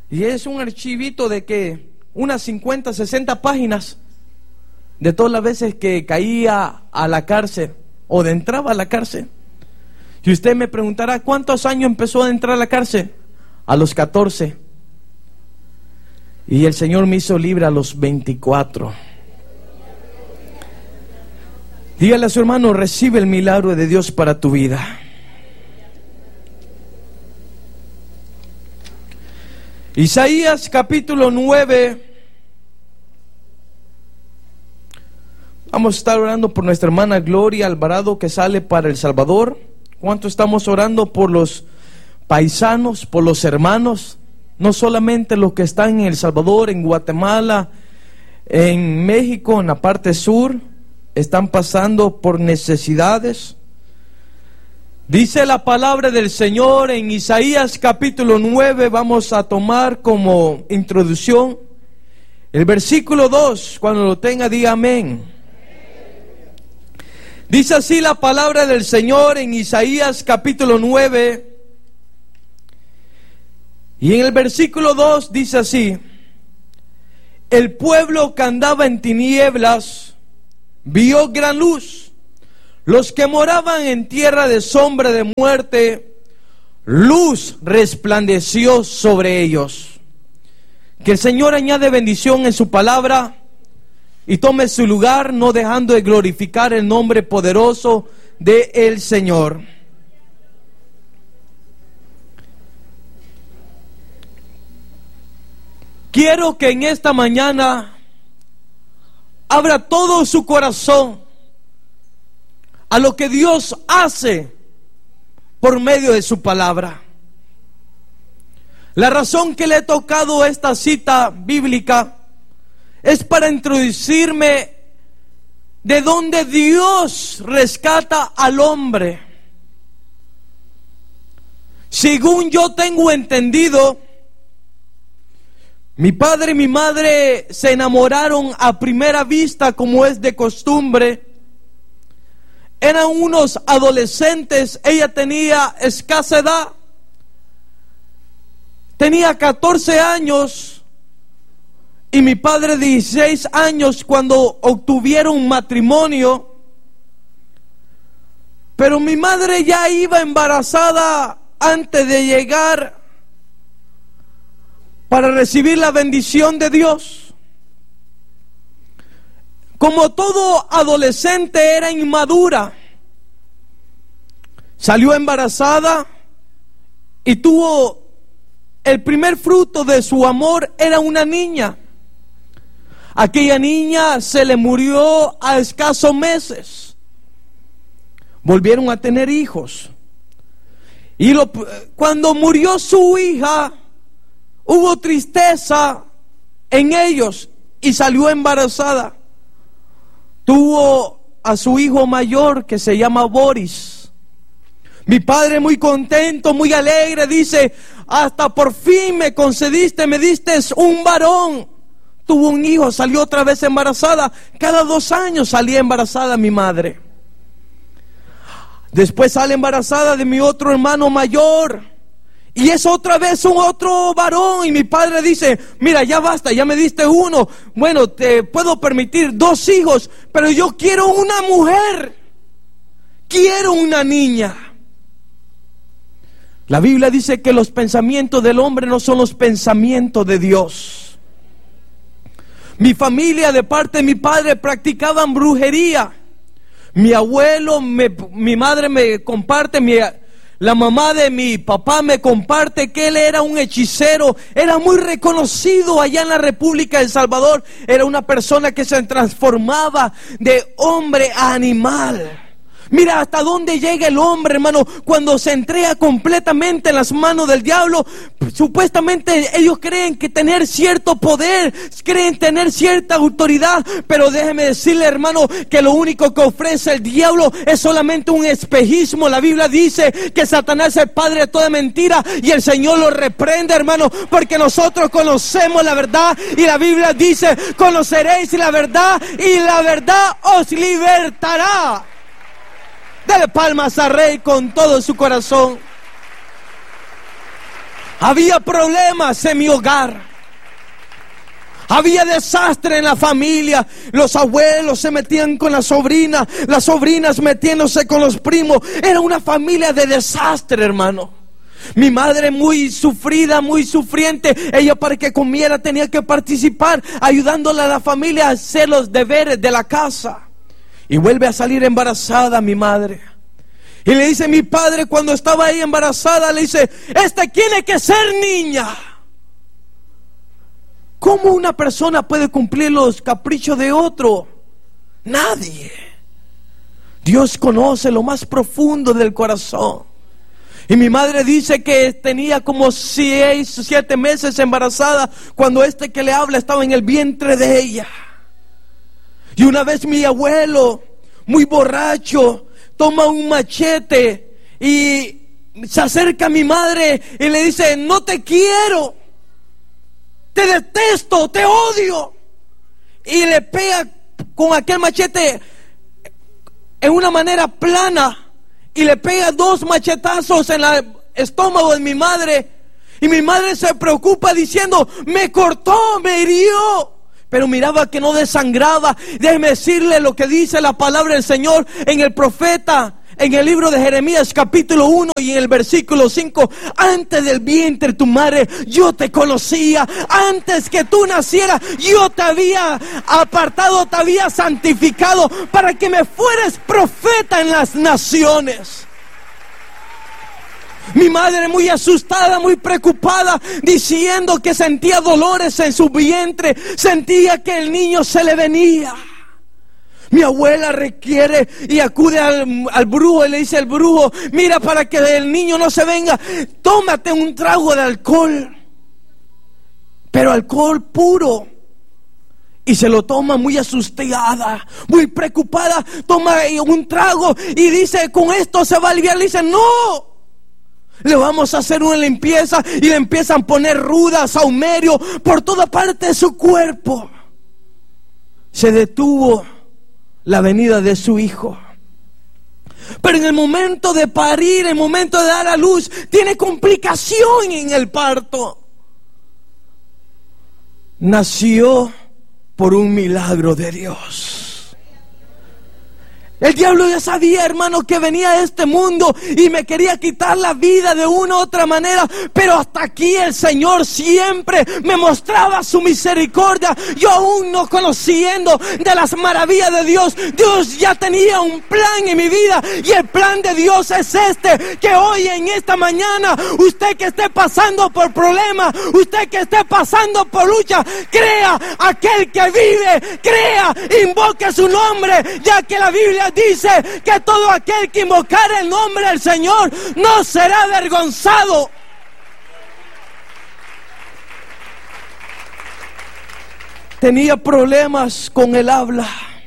Y es un archivito de que unas 50, 60 páginas de todas las veces que caía a la cárcel o de entraba a la cárcel. Y usted me preguntará, ¿cuántos años empezó a entrar a la cárcel? A los 14. Y el Señor me hizo libre a los 24. Dígale a su hermano, recibe el milagro de Dios para tu vida. Isaías capítulo 9. Vamos a estar orando por nuestra hermana Gloria Alvarado, que sale para El Salvador. ¿Cuánto estamos orando por los paisanos, por los hermanos? No solamente los que están en El Salvador, en Guatemala, en México, en la parte sur, están pasando por necesidades. Dice la palabra del Señor en Isaías capítulo 9, vamos a tomar como introducción el versículo 2, cuando lo tenga diga amén. Dice así la palabra del Señor en Isaías capítulo 9, y en el versículo 2 dice así: el pueblo que andaba en tinieblas vio gran luz. Los que moraban en tierra de sombra de muerte, luz resplandeció sobre ellos. Que el Señor añade bendición en su palabra y tome su lugar, no dejando de glorificar el nombre poderoso de el Señor. Quiero que en esta mañana abra todo su corazón a lo que Dios hace por medio de su palabra. La razón que le he tocado esta cita bíblica es para introducirme de donde Dios rescata al hombre. Según yo tengo entendido, mi padre y mi madre se enamoraron a primera vista, como es de costumbre. Eran unos adolescentes, ella tenía escasa edad, tenía 14 años y mi padre 16 años cuando obtuvieron matrimonio. Pero mi madre ya iba embarazada antes de llegar para recibir la bendición de Dios. Como todo adolescente era inmadura, salió embarazada y tuvo el primer fruto de su amor, era una niña. Aquella niña se le murió a escasos meses. Volvieron a tener hijos. Y cuando murió su hija, hubo tristeza en ellos y salió embarazada. Tuvo a su hijo mayor que se llama Boris. Mi padre muy contento, muy alegre, dice: hasta por fin me concediste, me diste un varón. Tuvo un hijo, salió otra vez embarazada. Cada 2 años salía embarazada mi madre. Después sale embarazada de mi otro hermano mayor. Y es otra vez un otro varón. Y mi padre dice: mira, ya basta, ya me diste uno. Bueno, te puedo permitir 2 hijos, pero yo quiero una mujer. Quiero una niña. La Biblia dice que los pensamientos del hombre no son los pensamientos de Dios. Mi familia, de parte de mi padre, practicaban brujería. Mi abuelo, mi madre me comparte, la mamá de mi papá me comparte que él era un hechicero, era muy reconocido allá en la República de El Salvador. Era una persona que se transformaba de hombre a animal. Mira hasta dónde llega el hombre, hermano, cuando se entrega completamente en las manos del diablo. Supuestamente ellos creen que tener cierto poder, creen tener cierta autoridad, pero déjeme decirle, hermano, que lo único que ofrece el diablo es solamente un espejismo. La Biblia dice que Satanás es el padre de toda mentira y el Señor lo reprende, hermano, porque nosotros conocemos la verdad y la Biblia dice: conoceréis la verdad y la verdad os libertará. Dale palmas al Rey con todo su corazón. Había problemas en mi hogar. Había desastre en la familia. Los abuelos se metían con las sobrinas metiéndose con los primos. Era una familia de desastre, hermano. Mi madre muy sufrida, muy sufriente. Ella, para que comiera, tenía que participar, ayudándole a la familia a hacer los deberes de la casa. Y vuelve a salir embarazada mi madre. Y le dice mi padre, cuando estaba ahí embarazada, le dice: tiene que ser niña. ¿Cómo una persona puede cumplir los caprichos de otro? Nadie. Dios conoce lo más profundo del corazón. Y mi madre dice que tenía como 6 o 7 meses embarazada cuando que le habla estaba en el vientre de ella. Y una vez mi abuelo, muy borracho, toma un machete y se acerca a mi madre y le dice: no te quiero, te detesto, te odio. Y le pega con aquel machete en una manera plana y le pega 2 machetazos en el estómago de mi madre. Y mi madre se preocupa diciendo: me cortó, me hirió. Pero miraba que no desangraba. Déjeme decirle lo que dice la palabra del Señor en el profeta, en el libro de Jeremías capítulo 1 y en el versículo 5. Antes del vientre de tu madre yo te conocía. Antes que tú nacieras yo te había apartado, te había santificado para que me fueres profeta en las naciones. Mi madre muy asustada, muy preocupada, diciendo que sentía dolores en su vientre, sentía que el niño se le venía. Mi abuela requiere y acude al brujo y le dice al brujo: mira, para que el niño no se venga, tómate un trago de alcohol, pero alcohol puro. Y se lo toma muy asustada, muy preocupada, toma un trago y dice: con esto se va a aliviar. Le dice: no, le vamos a hacer una limpieza. Y le empiezan a poner rudas, saumerio por toda parte de su cuerpo. Se detuvo la venida de su hijo. Pero en el momento de parir, en el momento de dar a luz, tiene complicación en el parto. Nació por un milagro de Dios. El diablo ya sabía, hermano, que venía a este mundo y me quería quitar la vida de una u otra manera, pero hasta aquí el Señor siempre me mostraba su misericordia. Yo aún no conociendo de las maravillas de Dios, Dios ya tenía un plan en mi vida, y el plan de Dios es que hoy en esta mañana, usted que esté pasando por problemas, usted que esté pasando por lucha, crea aquel que vive, crea, invoque su nombre, ya que la Biblia dice que todo aquel que invocar el nombre del Señor no será avergonzado. Tenía problemas con el habla.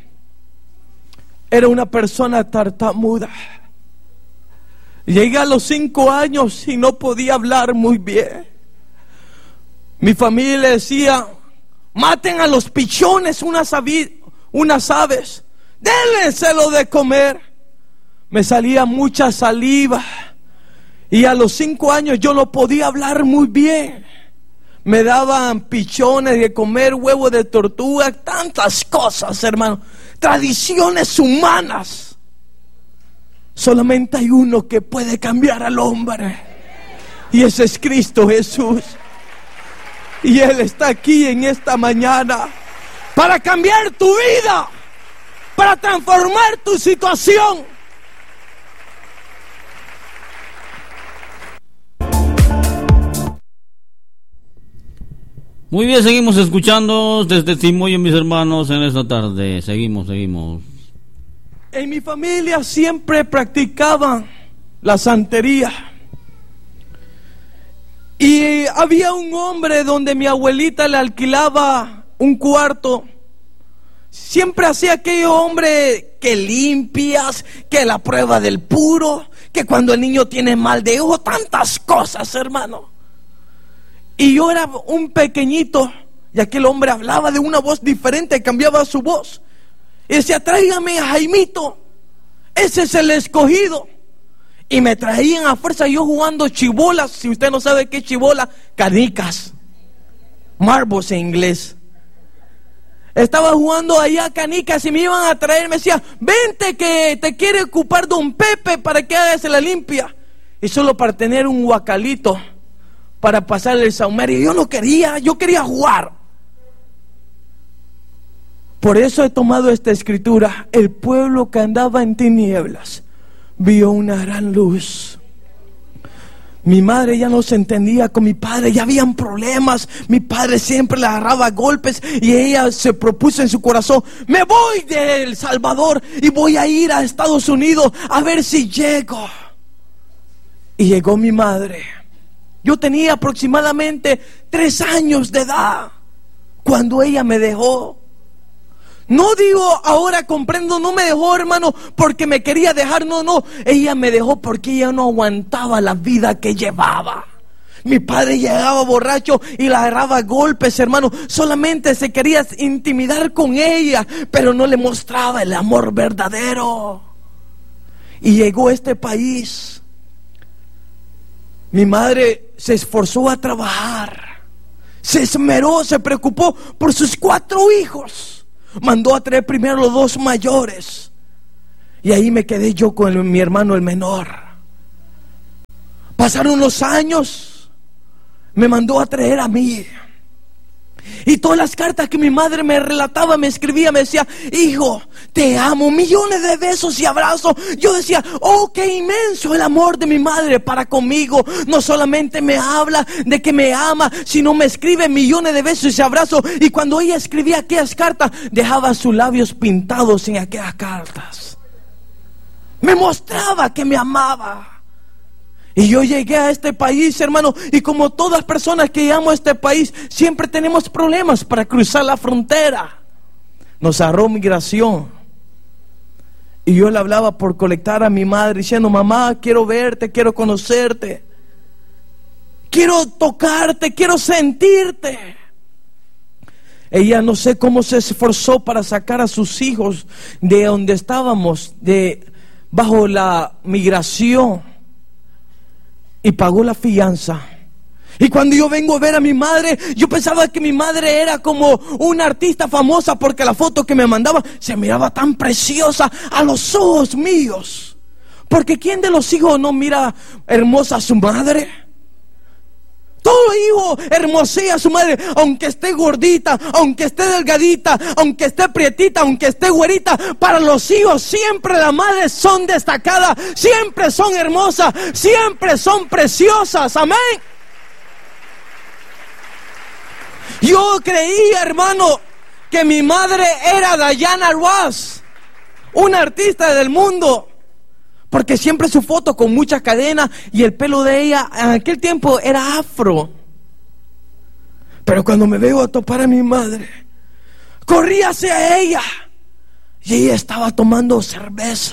Era una persona tartamuda. Llegué a los 5 años y no podía hablar muy bien. Mi familia le decía: maten a los pichones, unas aves, dénselo de comer. Me salía mucha saliva y a los 5 años yo no podía hablar muy bien. Me daban pichones de comer, huevo de tortuga, tantas cosas, hermano, tradiciones humanas. Solamente hay uno que puede cambiar al hombre, y ese es Cristo Jesús. Y Él está aquí en esta mañana para cambiar tu vida, para transformar tu situación. Muy bien, seguimos escuchando desde testimonio, mis hermanos, en esta tarde. Seguimos. En mi familia siempre practicaban la santería. Y había un hombre donde mi abuelita le alquilaba un cuarto. Siempre hacía aquello, hombre, que limpias, que la prueba del puro, que cuando el niño tiene mal de ojo, tantas cosas, hermano. Y yo era un pequeñito, y aquel hombre hablaba de una voz diferente, cambiaba su voz. Y decía: tráigame a Jaimito, ese es el escogido. Y me traían a fuerza, yo jugando chibolas. Si usted no sabe qué es chibola, canicas, marbles en inglés. Estaba jugando allá canicas y me iban a traer. Me decía, vente que te quiere ocupar don Pepe para que hagas la limpia. Y solo para tener un guacalito para pasarle el saumerio. Yo no quería, yo quería jugar. Por eso he tomado esta escritura. El pueblo que andaba en tinieblas vio una gran luz. Mi madre ya no se entendía con mi padre, ya habían problemas. Mi padre siempre le agarraba a golpes y ella se propuso en su corazón, me voy de El Salvador y voy a ir a Estados Unidos a ver si llego. Y llegó mi madre. Yo tenía aproximadamente 3 años de edad cuando ella me dejó. No digo ahora comprendo, no me dejó, hermano, porque me quería dejar, no, ella me dejó porque ella no aguantaba la vida que llevaba. Mi padre llegaba borracho y la agarraba a golpes, hermano, solamente se quería intimidar con ella, pero no le mostraba el amor verdadero. Y llegó a este país. Mi madre se esforzó a trabajar, se esmeró, se preocupó por sus 4 hijos. Mandó a traer primero los 2 mayores. Y ahí me quedé yo con mi hermano el menor. Pasaron los años. Me mandó a traer a mí. Y todas las cartas que mi madre me relataba, me escribía, me decía, hijo, te amo, millones de besos y abrazos. Yo decía, oh, qué inmenso el amor de mi madre para conmigo. No solamente me habla de que me ama, sino me escribe millones de besos y abrazos. Y cuando ella escribía aquellas cartas, dejaba sus labios pintados en aquellas cartas. Me mostraba que me amaba. Y yo llegué a este país, hermano, y como todas personas que llegamos a este país, siempre tenemos problemas para cruzar la frontera. Nos agarró migración. Y yo le hablaba por colectar a mi madre, diciendo, mamá, quiero verte, quiero conocerte, quiero tocarte, quiero sentirte. Ella no sé cómo se esforzó para sacar a sus hijos de donde estábamos, bajo la migración. Y pagó la fianza. Y cuando yo vengo a ver a mi madre, yo pensaba que mi madre era como una artista famosa, porque la foto que me mandaba se miraba tan preciosa a los ojos míos. Porque ¿quién de los hijos no mira hermosa a su madre? Todo hijo hermosea a su madre, aunque esté gordita, aunque esté delgadita, aunque esté prietita, aunque esté güerita. Para los hijos siempre las madres son destacadas, siempre son hermosas, siempre son preciosas. Amén. Yo creía, hermano, que mi madre era Diana Ross, una artista del mundo, porque siempre su foto con muchas cadenas y el pelo de ella en aquel tiempo era afro. Pero cuando me veo a topar a mi madre, corrí hacia ella y ella estaba tomando cerveza.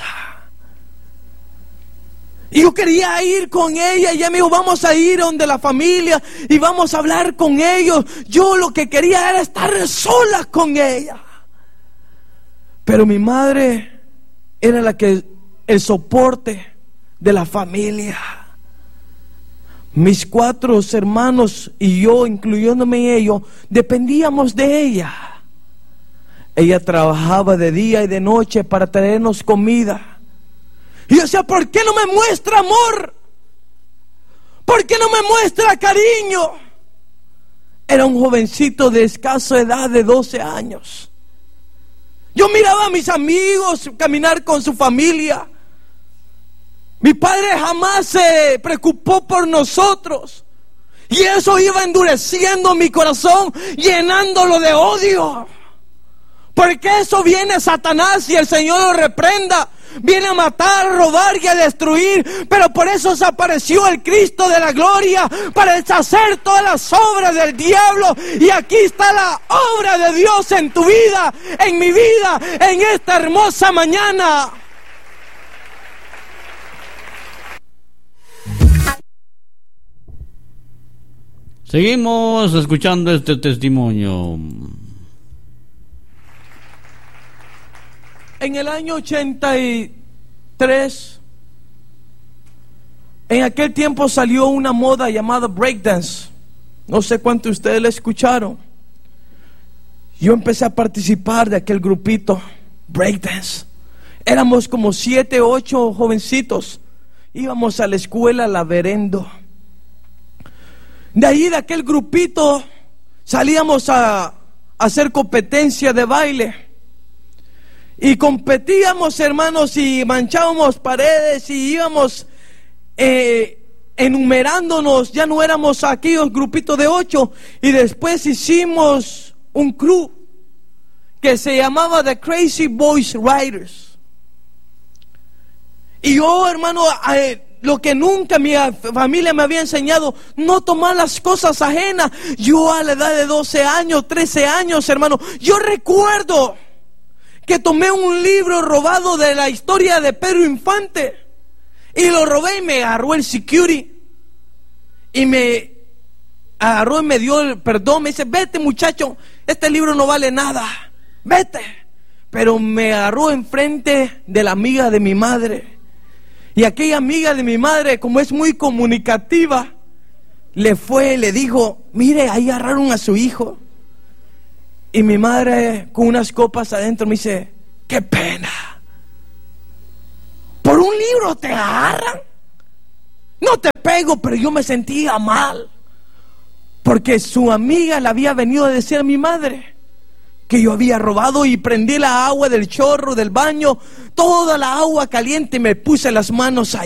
Y yo quería ir con ella y ella me dijo, vamos a ir donde la familia y vamos a hablar con ellos. Yo lo que quería era estar sola con ella. Pero mi madre era el soporte de la familia. Mis 4 hermanos y yo, incluyéndome en ellos, dependíamos de ella. Ella trabajaba de día y de noche para traernos comida. Y yo decía, ¿por qué no me muestra amor? ¿Por qué no me muestra cariño? Era un jovencito de escasa edad de 12 años. Yo miraba a mis amigos caminar con su familia. Mi padre jamás se preocupó por nosotros. Y eso iba endureciendo mi corazón, llenándolo de odio. Porque eso viene Satanás y el Señor lo reprenda. Viene a matar, a robar y a destruir. Pero por eso se apareció el Cristo de la gloria, para deshacer todas las obras del diablo. Y aquí está la obra de Dios en tu vida, en mi vida, en esta hermosa mañana. Seguimos escuchando este testimonio. En el año 83 En aquel tiempo salió una moda llamada breakdance. No sé cuántos de ustedes la escucharon. Yo empecé a participar de aquel grupito breakdance. Éramos como 7, 8 jovencitos. Íbamos a la escuela La Verendo. De ahí, de aquel grupito, salíamos a hacer competencia de baile. Y competíamos, hermanos, y manchábamos paredes y íbamos enumerándonos. Ya no éramos aquí un grupito de 8. Y después hicimos un crew que se llamaba The Crazy Boys Riders. Y yo, hermano, lo que nunca mi familia me había enseñado, no tomar las cosas ajenas. Yo a la edad de 12 años, 13 años, hermano, yo recuerdo que tomé un libro robado de la historia de Pedro Infante y lo robé y me agarró el security y me agarró y me dio el perdón. Me dice: vete, muchacho, este libro no vale nada, vete. Pero me agarró enfrente de la amiga de mi madre. Y aquella amiga de mi madre, como es muy comunicativa, le dijo: mire, ahí agarraron a su hijo. Y mi madre, con unas copas adentro, me dice: qué pena, por un libro te agarran. No te pego, pero yo me sentía mal, porque su amiga le había venido a decir a mi madre que yo había robado. Y prendí la agua del chorro del baño, toda la agua caliente, y me puse las manos ahí.